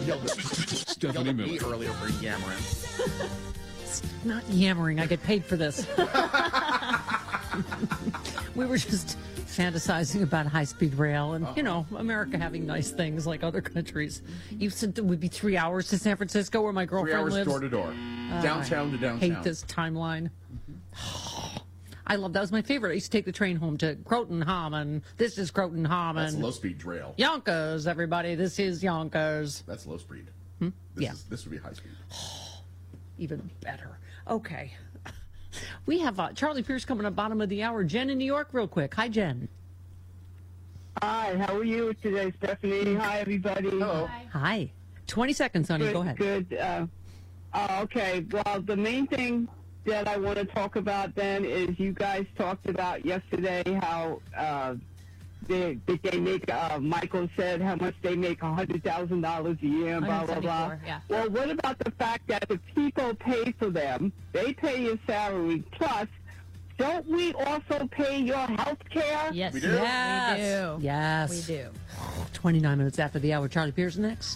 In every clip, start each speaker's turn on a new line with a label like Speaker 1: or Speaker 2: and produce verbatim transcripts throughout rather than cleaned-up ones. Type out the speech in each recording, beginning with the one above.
Speaker 1: yelled,
Speaker 2: Stephanie
Speaker 1: yelled at me
Speaker 2: Miller.
Speaker 1: earlier for yammering.
Speaker 3: Not yammering. I get paid for this. We were just fantasizing about high-speed rail and, you know, America having nice things like other countries. You said it would be three hours to San Francisco where my
Speaker 1: Three
Speaker 3: girlfriend
Speaker 1: hours
Speaker 3: lives.
Speaker 1: door to door.
Speaker 3: Uh,
Speaker 1: Downtown to
Speaker 3: I
Speaker 1: downtown.
Speaker 3: hate this timeline. Mm-hmm. I love that. was my favorite. I used to take the train home to Croton-Hammond. This is Croton-Hammond.
Speaker 1: That's low-speed rail.
Speaker 3: Yonkers, everybody. This is Yonkers.
Speaker 1: That's low speed.
Speaker 3: Hmm?
Speaker 1: This
Speaker 3: Yeah.
Speaker 1: Is, this would be high speed.
Speaker 3: Even better. Okay. We have uh, Charlie Pierce coming up bottom of the hour. Jen in New York real quick. Hi, Jen.
Speaker 4: Hi, how are you today, Stephanie? Hi, everybody.
Speaker 1: Hello.
Speaker 3: Hi. twenty seconds, honey.
Speaker 4: Good,
Speaker 3: Go ahead.
Speaker 4: Good. Uh, uh, okay, well, the main thing that I want to talk about then is you guys talked about yesterday how uh, they, that they make, uh, Michael said how much they make one hundred thousand dollars a year and blah, blah, blah.
Speaker 5: Yeah.
Speaker 4: Well, what about the fact that the people pay for them? They pay your salary. Plus, don't we also pay your health care?
Speaker 5: Yes,
Speaker 1: We do?
Speaker 5: we do.
Speaker 3: Yes.
Speaker 5: We do.
Speaker 3: twenty-nine minutes after the hour. Charlie Pierce next.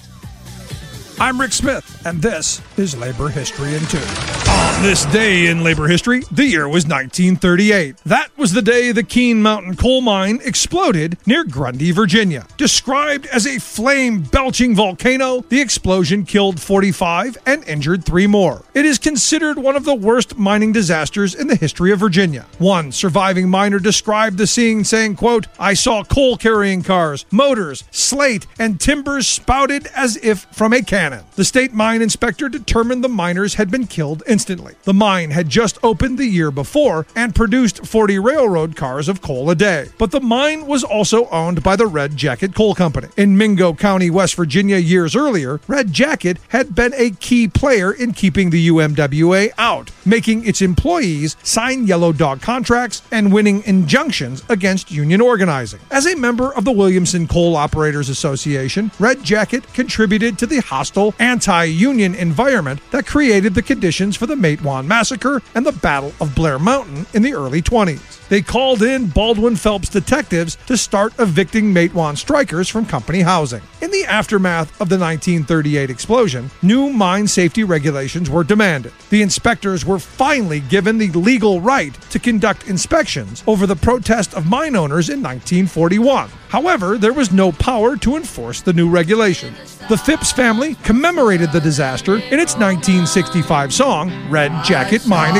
Speaker 6: I'm Rick Smith, and this is Labor History in Two. On this day in labor history, the year was nineteen thirty-eight. That was the day the Keene Mountain coal mine exploded near Grundy, Virginia. Described as a flame-belching volcano, the explosion killed forty-five and injured three more. It is considered one of the worst mining disasters in the history of Virginia. One surviving miner described the scene saying, quote, "I saw coal-carrying cars, motors, slate, and timbers spouted as if from a cannon. The state mine inspector determined the miners had been killed instantly. The mine had just opened the year before and produced forty railroad cars of coal a day. But the mine was also owned by the Red Jacket Coal Company. In Mingo County, West Virginia, years earlier, Red Jacket had been a key player in keeping the U M W A out, making its employees sign yellow dog contracts and winning injunctions against union organizing. As a member of the Williamson Coal Operators Association, Red Jacket contributed to the hostile anti-union environment that created the conditions for the Matewan Massacre and the Battle of Blair Mountain in the early twenties. They called in Baldwin Phelps detectives to start evicting Matewan strikers from company housing. In the aftermath of the nineteen thirty-eight explosion, new mine safety regulations were demanded. The inspectors were finally given the legal right to conduct inspections over the protest of mine owners in nineteen forty-one. However, there was no power to enforce the new regulations. The Phipps family commemorated the disaster in its nineteen sixty-five song, Red Jacket Mine